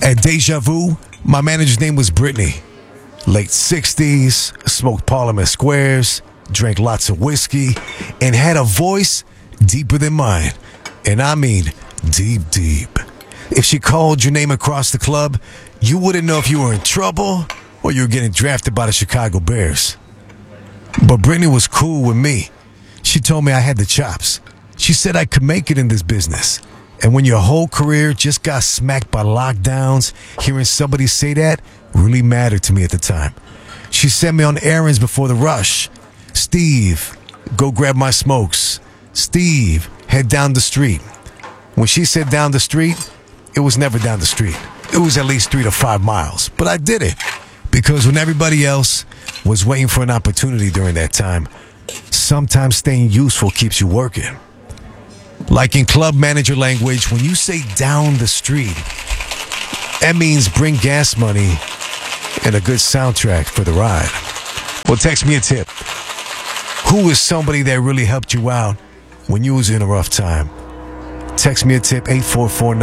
At Deja Vu, my manager's name was Brittany. Late 60s, smoked Parliament Squares, drank lots of whiskey, and had a voice deeper than mine. And I mean deep, deep. If she called your name across the club, you wouldn't know if you were in trouble or you were getting drafted by the Chicago Bears. But Brittany was cool with me. She told me I had the chops. She said I could make it in this business. And when your whole career just got smacked by lockdowns, hearing somebody say that really mattered to me at the time. She sent me on errands before the rush. Steve, go grab my smokes. Steve, head down the street. When she said down the street, it was never down the street. It was at least 3 to 5 miles. But I did it because when everybody else was waiting for an opportunity during that time, sometimes staying useful keeps you working. Like in club manager language, when you say down the street, that means bring gas money and a good soundtrack for the ride. Well, text me a tip. Who is somebody that really helped you out when you was in a rough time? Text me a tip, 844